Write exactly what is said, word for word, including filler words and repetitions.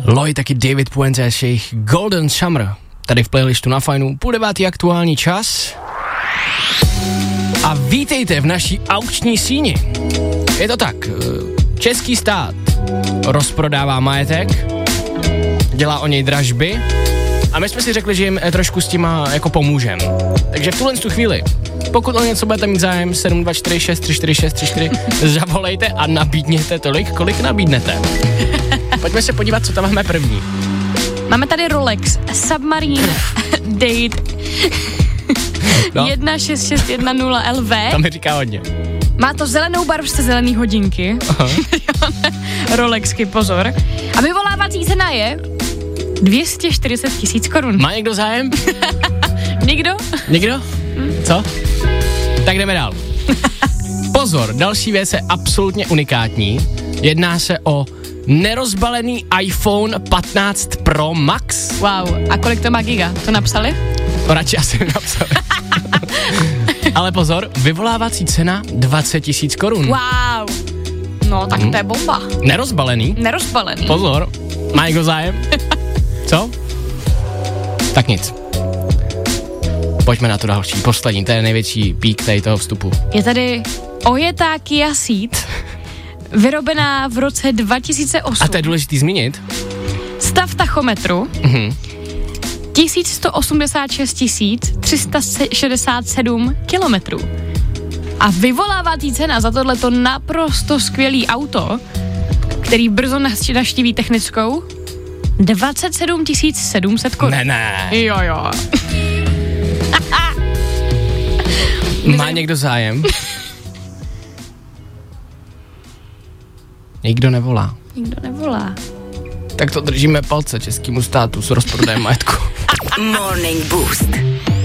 Lloyd, taky David Puente, jejich Golden Summer. Tady v playlistu na Fajnu, půl devátý aktuální čas. A vítejte v naší aukční síni. Je to tak, český stát rozprodává majetek, dělá o něj dražby a my jsme si řekli, že jim trošku s tím jako pomůžeme. Takže v tuhle tu chvíli, pokud o něco budete mít zájem, sedm dva čtyři šest tři čtyři šest tři čtyři, zavolejte a nabídněte tolik, kolik nabídnete. Pojďme se podívat, co tam máme první. Máme tady Rolex Submarine Date no. jedna šest šest jedna nula L V. To mi říká hodně. Má to zelenou barvu z zelený hodinky. Rolexky, pozor. A vyvolávací cena je dvě stě čtyřicet tisíc korun. Má někdo zájem? Někdo? Někdo? Co? Tak jdeme dál. Pozor, další věc je absolutně unikátní. Jedná se o nerozbalený iPhone patnáct Pro Max. Wow, a kolik to má giga? To napsali? To radši asi napsali. Ale pozor, vyvolávací cena dvacet tisíc korun. Wow. No, tak hmm. to je bomba. Nerozbalený? Nerozbalený. Pozor, má někdo zájem? Co? Tak nic. Pojďme na to další, poslední, to je největší pík tady toho vstupu. Je tady ojetá Kia Ceed, vyrobená v roce dva tisíce osm. A to je důležitý zmínit. Stav tachometru Mhm. tisíc sto osmdesát šest tisíc tři sta šedesát sedm kilometrů. A vyvolávací cena za tohleto naprosto skvělý auto, který brzo navštíví technickou, dvacet sedm tisíc sedm set korun. Ne, ne. Jo, jo. Má někdo zájem? Nikdo nevolá. Nikdo nevolá. Tak to držíme palce českému státu s rozprodejem majetku. Morning Boost.